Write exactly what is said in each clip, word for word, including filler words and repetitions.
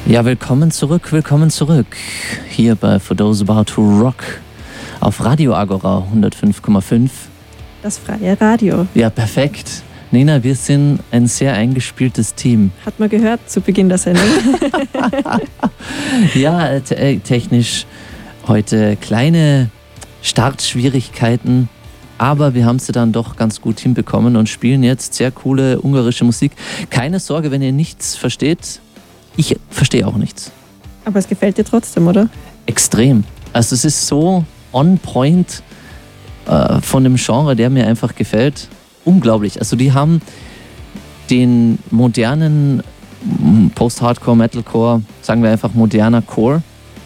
Ja, willkommen zurück, willkommen zurück. Hier bei For Those About to Rock auf Radio Agora hundertfünf Komma fünf. Das freie Radio. Ja, perfekt. Nina, wir sind ein sehr eingespieltes Team. Hat man gehört zu Beginn der Sendung. Ja, t- technisch heute kleine Startschwierigkeiten, aber wir haben sie dann doch ganz gut hinbekommen und spielen jetzt sehr coole ungarische Musik. Keine Sorge, wenn ihr nichts versteht. Ich verstehe auch nichts. Aber es gefällt dir trotzdem, oder? Extrem. Also es ist so on point äh, von dem Genre, der mir einfach gefällt. Unglaublich. Also die haben den modernen Post-Hardcore, Metalcore, sagen wir einfach moderner Core,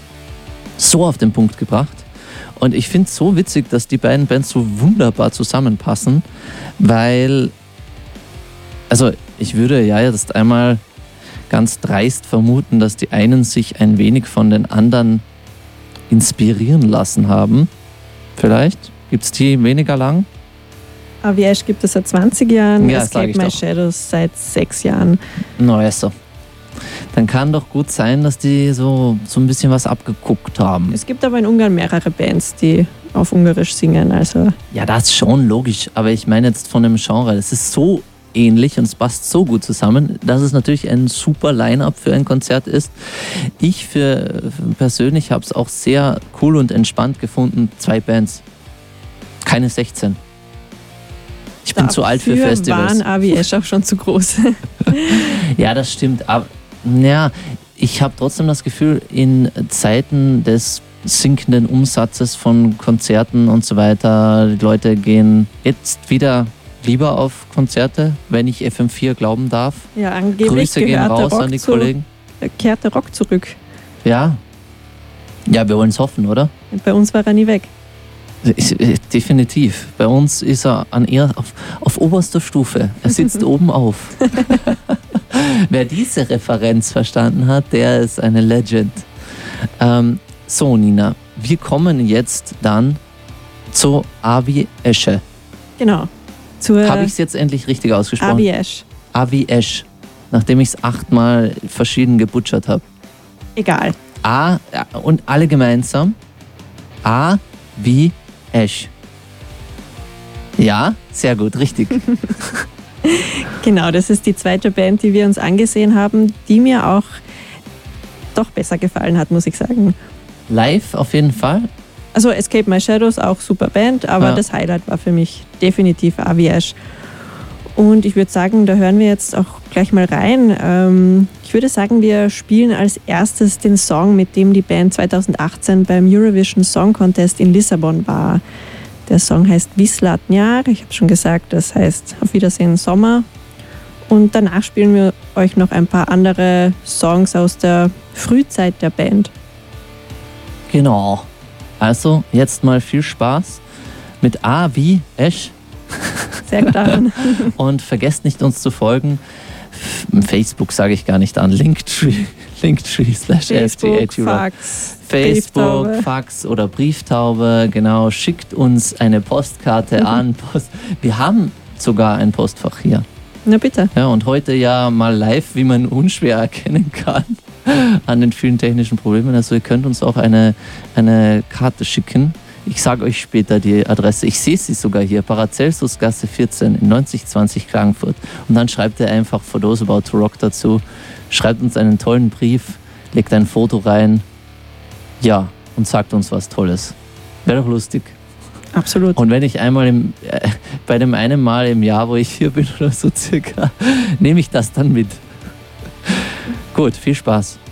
so auf den Punkt gebracht. Und ich finde es so witzig, dass die beiden Bands so wunderbar zusammenpassen, weil, also ich würde ja jetzt einmal ganz dreist vermuten, dass die einen sich ein wenig von den anderen inspirieren lassen haben. Vielleicht gibt es die weniger lang. A V H gibt es seit zwanzig Jahren, Ja, Escape My Shadows seit sechs Jahren. Na, no, so. Dann kann doch gut sein, dass die so, so ein bisschen was abgeguckt haben. Es gibt aber in Ungarn mehrere Bands, die auf Ungarisch singen. Also. Ja, das ist schon logisch. Aber ich meine jetzt von dem Genre. Es ist so ähnlich und es passt so gut zusammen, dass es natürlich ein super Line-Up für ein Konzert ist. Ich für persönlich habe es auch sehr cool und entspannt gefunden. Zwei Bands. Keine sechzehn. Ich bin zu alt für Festivals. Waren A V H auch schon zu groß. Ja, das stimmt. Aber ja, ich habe trotzdem das Gefühl, in Zeiten des sinkenden Umsatzes von Konzerten und so weiter, die Leute gehen jetzt wieder lieber auf Konzerte, wenn ich F M vier glauben darf. Ja, angeblich Grüße gehen raus Rock an die zu, Kollegen. Kehrt der Rock zurück. Ja. Ja, wir wollen es hoffen, oder? Bei uns war er nie weg. Definitiv. Bei uns ist er an eher auf, auf oberster Stufe. Er sitzt oben auf. Wer diese Referenz verstanden hat, der ist eine Legend. Ähm, so, Nina, wir kommen jetzt dann zu A V Esche. Genau. Habe ich es jetzt endlich richtig ausgesprochen? A V H. A V H. Nachdem ich es achtmal verschieden gebutschert habe. Egal. A und alle gemeinsam. A wie Ash. Ja, sehr gut, richtig. Genau, das ist die zweite Band, die wir uns angesehen haben, die mir auch doch besser gefallen hat, muss ich sagen. Live auf jeden Fall. Also Escape My Shadows, auch super Band, aber ja. Das Highlight war für mich definitiv A V H. Und ich würde sagen, da hören wir jetzt auch gleich mal rein. Ähm, ich würde sagen, wir spielen als erstes den Song, mit dem die Band zweitausendachtzehn beim Eurovision Song Contest in Lissabon war. Der Song heißt Viszlát nyár. Ich habe schon gesagt, das heißt Auf Wiedersehen Sommer. Und danach spielen wir euch noch ein paar andere Songs aus der Frühzeit der Band. Genau. Also jetzt mal viel Spaß mit A wie Esch. Sehr gut daran. Und vergesst nicht, uns zu folgen. Facebook sage ich gar nicht an. Linktree, Linktree slash Facebook, Fax, Facebook, Brieftaube. Fax oder Brieftaube. Genau, schickt uns eine Postkarte mhm. an. Post. Wir haben sogar ein Postfach hier. Na bitte. Ja, und heute ja mal live, wie man unschwer erkennen kann, an den vielen technischen Problemen. Also ihr könnt uns auch eine, eine Karte schicken. Ich sage euch später die Adresse. Ich sehe sie sogar hier. Paracelsusgasse vierzehn in neunzig zwanzig Klagenfurt. Und dann schreibt ihr einfach For Those About to Rock dazu. Schreibt uns einen tollen Brief, legt ein Foto rein. Ja, und sagt uns was Tolles. Wäre doch lustig. Absolut. Und wenn ich einmal im, äh, bei dem einen Mal im Jahr, wo ich hier bin oder so circa, nehme ich das dann mit. Gut, viel Spaß.